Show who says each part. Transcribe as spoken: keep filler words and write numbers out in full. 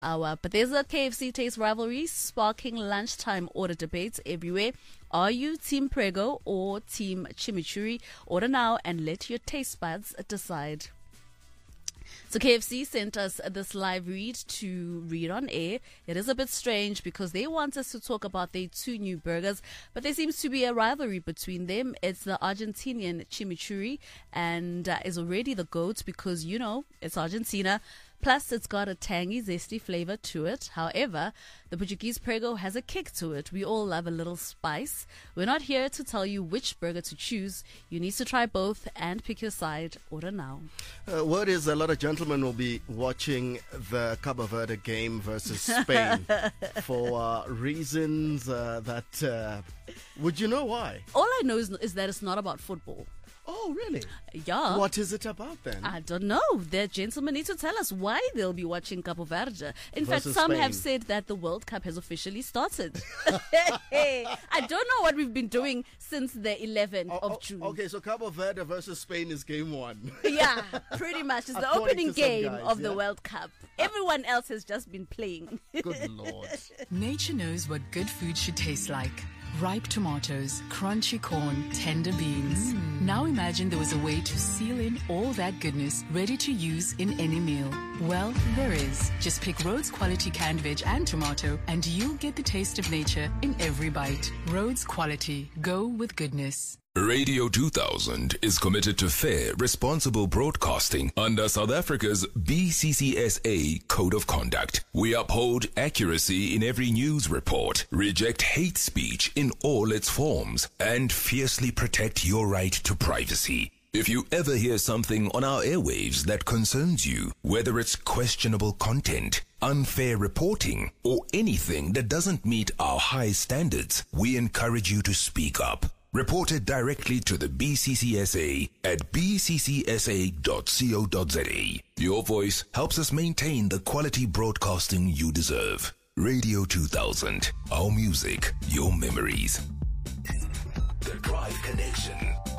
Speaker 1: hour. But there's a K F C taste rivalry sparking lunchtime order debates everywhere. Are you Team Prego or Team Chimichurri? Order now and let your taste buds decide. So K F C sent us this live read to read on air. It is a bit strange because they want us to talk about their two new burgers, but there seems to be a rivalry between them. It's the Argentinian chimichurri and uh, is already the GOAT because, you know, it's Argentina. Plus, it's got a tangy, zesty flavor to it. However, the Portuguese Prego has a kick to it. We all love a little spice. We're not here to tell you which burger to choose. You need to try both and pick your side. Order now.
Speaker 2: Uh, word is a lot of gentlemen will be watching the Cabo Verde game versus Spain for uh, reasons uh, that... Uh, would you know why?
Speaker 1: All I know is, is that it's not about football.
Speaker 2: Oh, really?
Speaker 1: Yeah.
Speaker 2: What is it about then?
Speaker 1: I don't know. The gentlemen need to tell us why they'll be watching Cabo Verde. In fact,
Speaker 2: Versus
Speaker 1: some
Speaker 2: Spain.
Speaker 1: have said that the World Cup has officially started. I don't know what we've been doing since the eleventh
Speaker 2: Oh,
Speaker 1: of
Speaker 2: oh,
Speaker 1: June.
Speaker 2: Okay, so Cabo Verde versus Spain is game one.
Speaker 1: Yeah, pretty much. It's the
Speaker 2: According
Speaker 1: opening
Speaker 2: to some
Speaker 1: game
Speaker 2: guys,
Speaker 1: of the
Speaker 2: yeah?
Speaker 1: World Cup. Everyone else has just been playing.
Speaker 2: Good Lord.
Speaker 3: Nature knows what good food should taste like. Ripe tomatoes, crunchy corn, tender beans. Now imagine there was a way to seal in all that goodness ready to use in any meal. Well, there is. Just pick Rhodes Quality canned veg and tomato and you'll get the taste of nature in every bite. Rhodes Quality. Go with goodness.
Speaker 4: Radio two thousand is committed to fair, responsible broadcasting under South Africa's B C C S A Code of Conduct. We uphold accuracy in every news report, reject hate speech in all its forms, and fiercely protect your right to privacy. If you ever hear something on our airwaves that concerns you, whether it's questionable content, unfair reporting, or anything that doesn't meet our high standards, we encourage you to speak up. Report it directly to the B C C S A at b c c s a dot co dot z a. Your voice helps us maintain the quality broadcasting you deserve. Radio two thousand. Our music, your memories. The Drive Connection.